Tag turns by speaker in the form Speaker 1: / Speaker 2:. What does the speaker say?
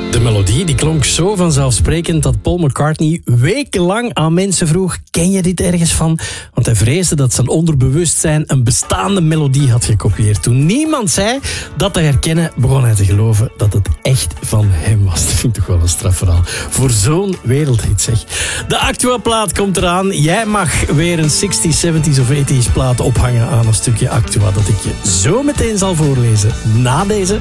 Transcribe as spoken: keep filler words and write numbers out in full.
Speaker 1: De melodie die klonk zo vanzelfsprekend dat Paul McCartney wekenlang aan mensen vroeg: ken je dit ergens van? Want hij vreesde dat zijn onderbewustzijn een bestaande melodie had gekopieerd. Toen niemand zei dat te herkennen, begon hij te geloven dat het echt van hem was. Dat vind ik toch wel een strafverhaal. Voor zo'n wereldhit, zeg. De Actua plaat komt eraan. Jij mag weer een zestig's, zeventig's of tachtig's plaat ophangen aan een stukje Actua dat ik je zo meteen zal voorlezen na deze